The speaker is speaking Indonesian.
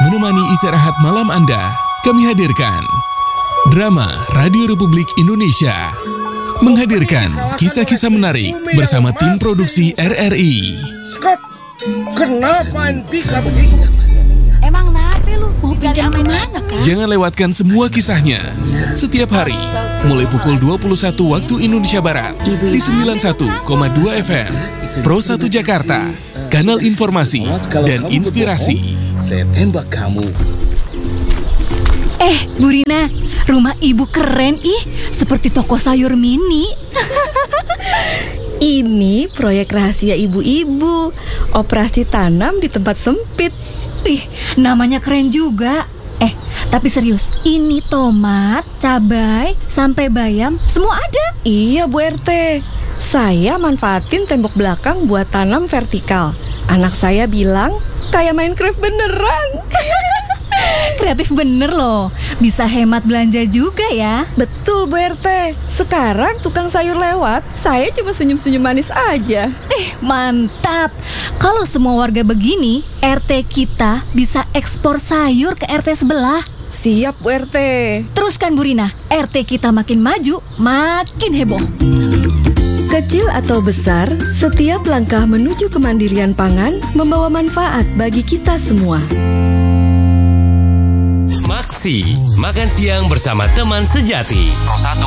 menemani istirahat malam Anda, kami hadirkan Drama Radio Republik Indonesia menghadirkan kisah-kisah menarik bersama tim produksi RRI. Scott, kenapa bisa begitu? Emang nape lu? Mau pinjam kemana, Kak? Jangan lewatkan semua kisahnya setiap hari mulai pukul 21 waktu Indonesia Barat di 91,2 FM Pro 1 Jakarta, kanal informasi dan inspirasi. Saya tembak kamu. Bu Rina, rumah ibu keren seperti toko sayur mini. Ini proyek rahasia ibu-ibu, operasi tanam di tempat sempit. Namanya keren juga. Tapi serius, ini tomat, cabai, sampai bayam, semua ada. Iya Bu RT, saya manfaatin tembok belakang buat tanam vertikal. Anak saya bilang kayak Minecraft beneran. Kreatif bener loh, bisa hemat belanja juga ya. Betul Bu RT, sekarang tukang sayur lewat, saya cuma senyum-senyum manis aja. Mantap. Kalau semua warga begini, RT kita bisa ekspor sayur ke RT sebelah. Siap Bu RT. Teruskan Bu Rina, RT kita makin maju, makin heboh. Kecil atau besar, setiap langkah menuju kemandirian pangan membawa manfaat bagi kita semua. Maksi, makan siang bersama teman sejati. Pro 1